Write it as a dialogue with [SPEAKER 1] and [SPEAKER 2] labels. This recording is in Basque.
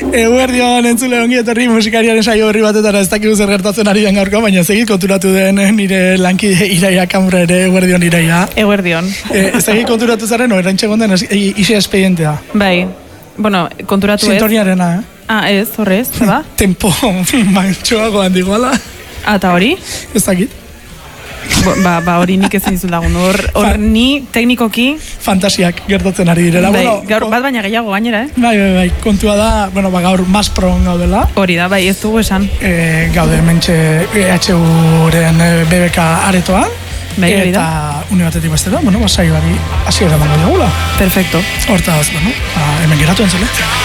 [SPEAKER 1] Eguerdion entzule ongi etorri musikariaren saio berri batetara ez dakigu zer gertatzen ari den gaurko, baina segit konturatu den nire lankide Iraia Kamra ere. Eguerdion Iraia.
[SPEAKER 2] Eguerdion.
[SPEAKER 1] Segit konturatu zaren, erantxe gonden ise espedientea.
[SPEAKER 2] Bai, bueno, konturatu ez.
[SPEAKER 1] Sintoniarena,
[SPEAKER 2] Ez, horrez, zeba?
[SPEAKER 1] Tempo mantxoago handiguala.
[SPEAKER 2] Eta hori?
[SPEAKER 1] Ez dakit.
[SPEAKER 2] Ba hori nik ezin dizut lagun. Hor ni teknikoki
[SPEAKER 1] fantasiak gertatzen ari direla.
[SPEAKER 2] Bai, gaur bat baina gehiago gainera,
[SPEAKER 1] Bai, kontua da, gaur mas pron gaudela.
[SPEAKER 2] Hori da, bai, ez dugu esan.
[SPEAKER 1] Gaude mentxe EHU-ren BBK aretoan.
[SPEAKER 2] Bai, hori da.
[SPEAKER 1] Eta une batetik bestera, saio bari hasiera emango dugula.
[SPEAKER 2] Perfecto.
[SPEAKER 1] Hortaz, hemen geratu entzule.